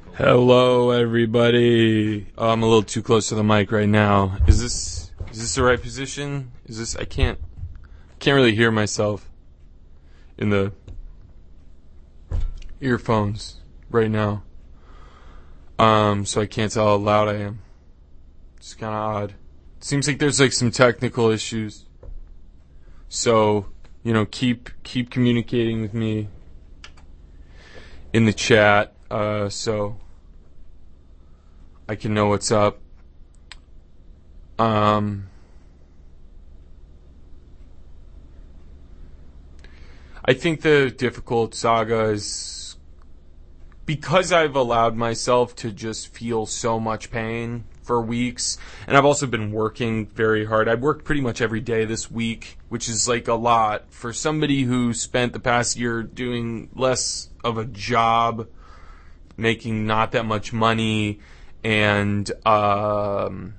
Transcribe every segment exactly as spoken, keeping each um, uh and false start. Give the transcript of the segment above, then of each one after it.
Hello, everybody. Oh, I'm a little too close to the mic right now. Is this is this the right position? Is this? I can't can't really hear myself in the earphones right now. Um, so I can't tell how loud I am. It's kind of odd. Seems like there's like some technical issues. So you know, keep keep communicating with me in the chat. Uh, so. I can know what's up. Um, I think the difficult saga is because I've allowed myself to just feel so much pain for weeks, and I've also been working very hard. I've worked pretty much every day this week, which is like a lot for somebody who spent the past year doing less of a job, making not that much money, and um,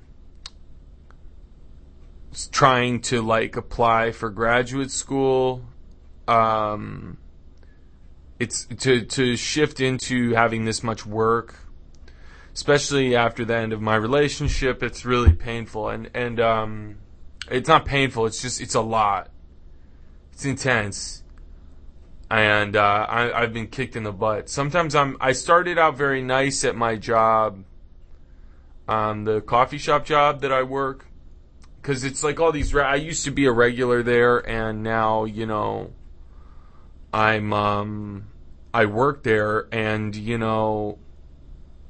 trying to like apply for graduate school. Um, it's to to shift into having this much work, especially after the end of my relationship. It's really painful, and and um, it's not painful. It's just it's a lot. It's intense, and uh, I, I've been kicked in the butt. Sometimes I'm. I started out very nice at my job. Um, the coffee shop job that I work, because it's like all these. Re- I used to be a regular there, and now you know, I'm um, I work there, and you know,